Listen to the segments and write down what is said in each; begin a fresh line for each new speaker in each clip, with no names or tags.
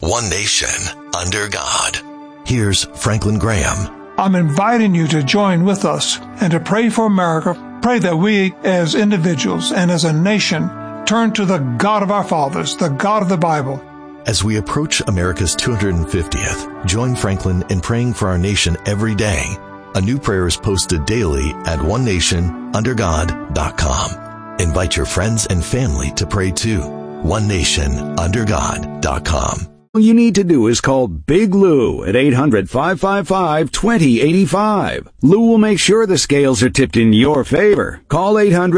one nation, under God. Here's Franklin Graham.
I'm inviting you to join with us and to pray for America. Pray that we as individuals and as a nation turn to the God of our fathers, the God of the Bible.
As we approach America's 250th, join Franklin in praying for our nation every day. A new prayer is posted daily at onenationundergod.com. Invite your friends and family to pray too. onenationundergod.com.
All you need to do is call Big Lou at 800-555-2085. Lou will make sure the scales are tipped in your favor. Call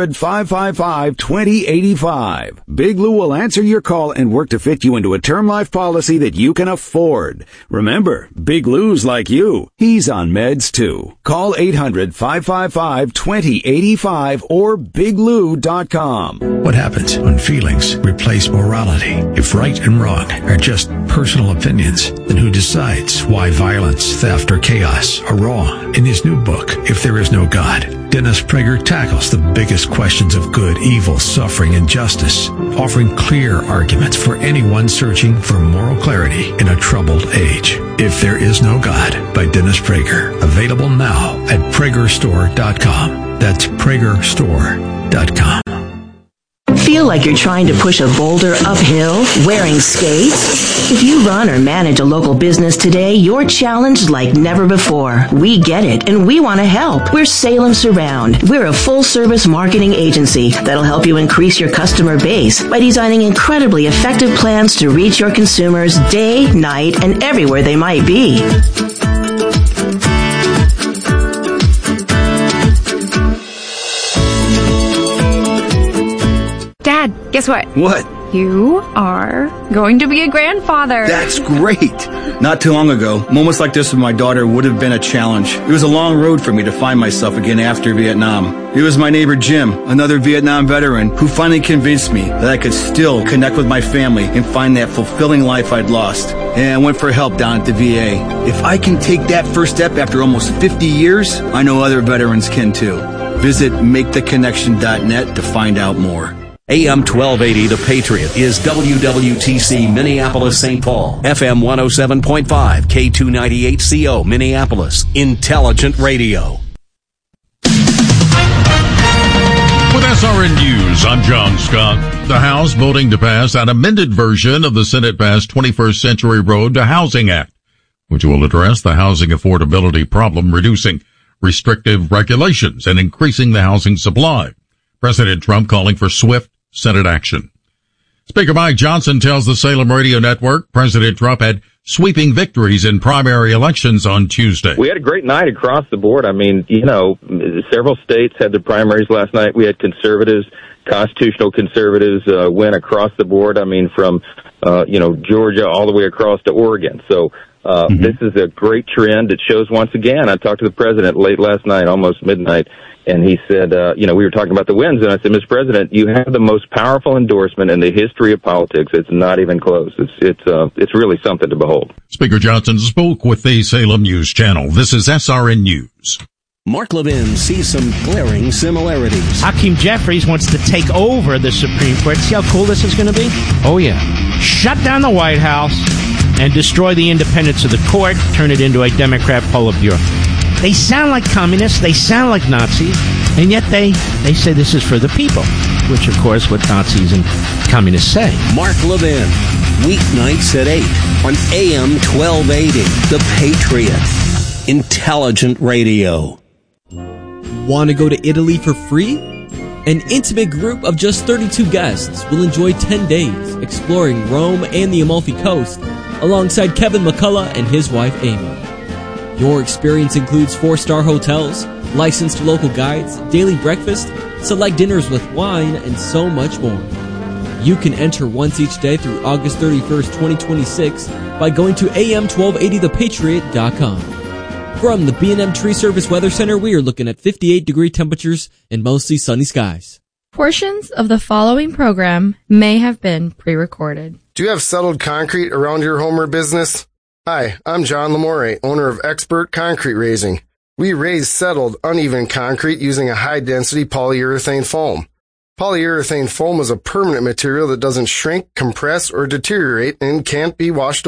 800-555-2085. Big Lou will answer your call and work to fit you into a term life policy that you can afford. Remember, Big Lou's like you. He's on meds too. Call 800-555-2085 or biglou.com.
What happens when feelings replace morality? If right and wrong are just personal opinions, then who decides why violence, theft, or chaos are wrong? In his new book, If There Is No God, Dennis Prager tackles the biggest questions of good, evil, suffering, and justice, offering clear arguments for anyone searching for moral clarity in a troubled age. If There Is No God by Dennis Prager, available now at pragerstore.com. That's pragerstore.com.
Feel like you're trying to push a boulder uphill wearing skates? If you run or manage a local business today, you're challenged like never before. We get it, and we want to help. We're Salem Surround. We're a full-service marketing agency that'll help you increase your customer base by designing incredibly effective plans to reach your consumers day, night, and everywhere they might be.
Dad, guess what?
What?
You are going to be a grandfather.
That's great. Not too long ago, moments like this with my daughter would have been a challenge. It was a long road for me to find myself again after Vietnam. It was my neighbor Jim, another Vietnam veteran, who finally convinced me that I could still connect with my family and find that fulfilling life I'd lost. And I went for help down at the VA. If I can take that first step after almost 50 years, I know other veterans can too. Visit MakeTheConnection.net to find out more.
AM 1280 The Patriot is WWTC Minneapolis St. Paul, FM 107.5 K298CO Minneapolis, Intelligent Radio.
With SRN News, I'm John Scott. The House voting to pass an amended version of the Senate-passed 21st Century Road to Housing Act, which will address the housing affordability problem, reducing restrictive regulations and increasing the housing supply. President Trump calling for swift Senate action. Speaker Mike Johnson tells the Salem Radio Network President Trump had sweeping victories in primary elections on Tuesday.
We had a great night across the board. I mean, several states had their primaries last night. We had conservatives, constitutional conservatives, win across the board. I mean, from, Georgia all the way across to Oregon. So, This is a great trend. It shows once again. I talked to the president late last night, almost midnight, and he said, we were talking about the wins, and I said, Mr. President, you have the most powerful endorsement in the history of politics. It's not even close. It's really something to behold.
Speaker Johnson spoke with the Salem News Channel. This is SRN News.
Mark Levin sees some glaring similarities.
Hakeem Jeffries wants to take over the Supreme Court. See how cool this is going to be? Oh, yeah. Shut down the White House and destroy the independence of the court, turn it into a Democrat Politburo. They sound like communists, they sound like Nazis, and yet they say this is for the people, which, of course, what Nazis and communists say.
Mark Levin, weeknights at 8 on AM 1280, The Patriot, Intelligent Radio.
Want to go to Italy for free? An intimate group of just 32 guests will enjoy 10 days exploring Rome and the Amalfi Coast alongside Kevin McCullough and his wife Amy. Your experience includes 4-star hotels, licensed local guides, daily breakfast, select dinners with wine, and so much more. You can enter once each day through August 31st, 2026 by going to am1280thepatriot.com. From the B&M Tree Service Weather Center, we are looking at 58-degree temperatures and mostly sunny skies.
Portions of the following program may have been pre-recorded.
Do you have settled concrete around your home or business? Hi, I'm John Lamore, owner of Expert Concrete Raising. We raise settled, uneven concrete using a high-density polyurethane foam. Polyurethane foam is a permanent material that doesn't shrink, compress, or deteriorate and can't be washed